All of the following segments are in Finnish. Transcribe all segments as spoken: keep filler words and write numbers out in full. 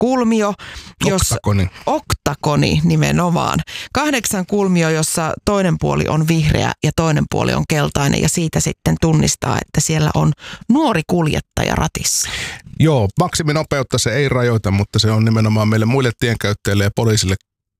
kulmio. Jossa, oktakoni. Oktakoni nimenomaan. Kahdeksan kulmio, jossa toinen puoli on vihreä ja toinen puoli on keltainen ja siitä sitten tunnistaa, että siellä on nuori kuljettaja ratissa. Joo, maksiminopeutta se ei rajoita, mutta se on nimenomaan meille muille tienkäyttäjille ja poliisille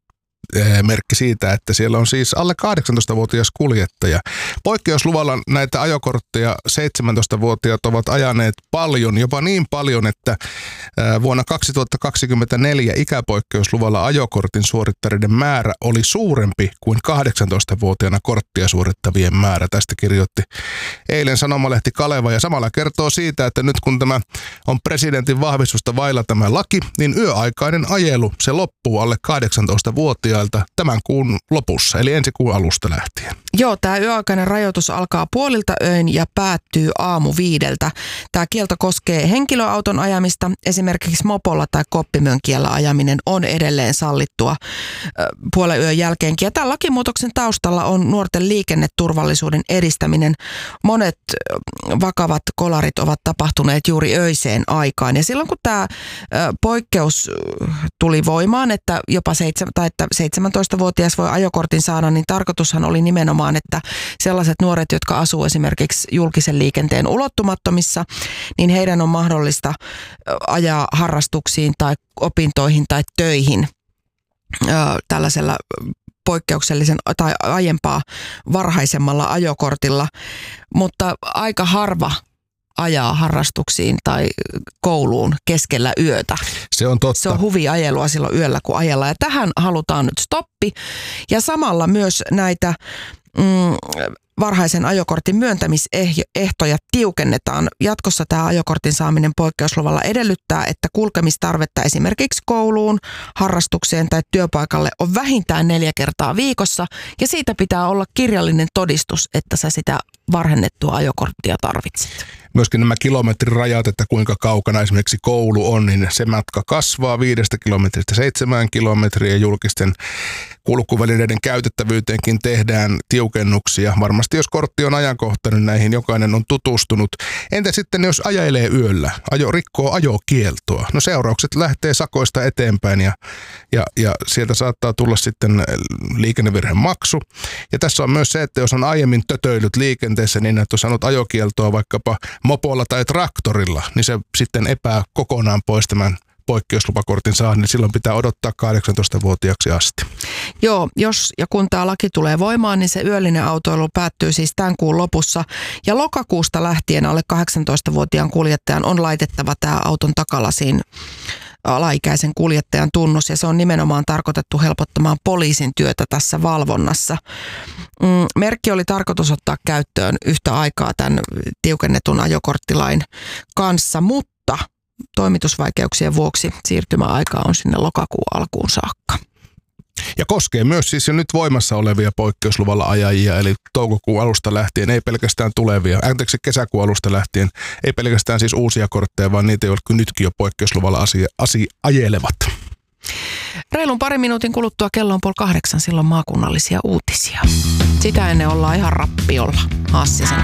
merkki siitä, että siellä on siis alle kahdeksantoistavuotias kuljettaja. Poikkeusluvalla näitä ajokortteja seitsemäntoistavuotiaat ovat ajaneet paljon, jopa niin paljon, että vuonna kaksituhattakaksikymmentäneljä ikäpoikkeusluvalla ajokortin suorittaneiden määrä oli suurempi kuin kahdeksantoistavuotiaana korttia suorittavien määrä. Tästä kirjoitti eilen Sanomalehti Kaleva ja samalla kertoo siitä, että nyt kun tämä on presidentin vahvistusta vailla tämä laki, niin yöaikainen ajelu se loppuu alle kahdeksantoistavuotiailta tämän kuun lopussa, eli ensi kuun alusta lähtien. Joo, tämä yöaikainen rajoitus alkaa puolilta öin ja päättyy aamu viideltä. Tämä kielto koskee henkilöauton ajamista, esimerkiksi mopolla tai koppimönkiellä ajaminen on edelleen sallittua puolen yön jälkeenkin. Ja tämän lakimuutoksen taustalla on nuorten liikenneturvallisuuden edistäminen. Monet vakavat kolarit ovat tapahtuneet juuri öiseen aikaan. Ja silloin kun tämä poikkeus tuli voimaan, että jopa seitsemän, tai että seitsemäntoistavuotias voi ajokortin saada, niin tarkoitushan oli nimenomaan, että sellaiset nuoret, jotka asuu esimerkiksi julkisen liikenteen ulottumattomissa, niin heidän on mahdollista ajaa harrastuksiin tai opintoihin tai töihin tällaisella poikkeuksellisen tai aiempaa varhaisemmalla ajokortilla, mutta aika harva ajaa harrastuksiin tai kouluun keskellä yötä. Se on totta. Se on huviajelua silloin yöllä, kun ajellaan. Ja tähän halutaan nyt stoppi. Ja samalla myös näitä mm, varhaisen ajokortin myöntämisehtoja tiukennetaan. Jatkossa tämä ajokortin saaminen poikkeusluvalla edellyttää, että kulkemistarvetta esimerkiksi kouluun, harrastukseen tai työpaikalle on vähintään neljä kertaa viikossa. Ja siitä pitää olla kirjallinen todistus, että sä sitä varhennettua ajokorttia tarvitset. Myöskin nämä kilometrirajat, että kuinka kaukana esimerkiksi koulu on, niin se matka kasvaa viidestä kilometristä seitsemään kilometriä. Julkisten kulkuvälineiden käytettävyyteenkin tehdään tiukennuksia. Varmasti jos kortti on ajankohtainen, näihin jokainen on tutustunut. Entä sitten jos ajelee yöllä, ajo, rikkoo ajokieltoa? No seuraukset lähtee sakoista eteenpäin ja, ja, ja sieltä saattaa tulla sitten liikennevirhemaksu. Ja tässä on myös se, että jos on aiemmin tötöilyt liikenteessä niin, että on saanut ajokieltoa vaikkapa mopolla tai traktorilla, niin se sitten epää kokonaan pois tämän poikkeuslupakortin saa, niin silloin pitää odottaa kahdeksantoistavuotiaaksi asti. Joo, jos ja kun tämä laki tulee voimaan, niin se yöllinen autoilu päättyy siis tämän kuun lopussa. Ja lokakuusta lähtien alle kahdeksantoistavuotiaan kuljettajan on laitettava tämä auton takalasiin alaikäisen kuljettajan tunnus, ja se on nimenomaan tarkoitettu helpottamaan poliisin työtä tässä valvonnassa. Merkki oli tarkoitus ottaa käyttöön yhtä aikaa tämän tiukennetun ajokorttilain kanssa, mutta toimitusvaikeuksien vuoksi siirtymäaika on sinne lokakuun alkuun saakka. Ja koskee myös siis jo nyt voimassa olevia poikkeusluvalla ajajia, eli toukokuun alusta lähtien, ei pelkästään tulevia, anteeksi kesäkuun alusta lähtien, ei pelkästään siis uusia kortteja, vaan niitä, jotka nytkin jo poikkeusluvalla asia, asia ajelevat. Reilun parin minuutin kuluttua kello on puoli kahdeksan, silloin maakunnallisia uutisia. Sitä ennen ollaan ihan rappiolla. Hassisen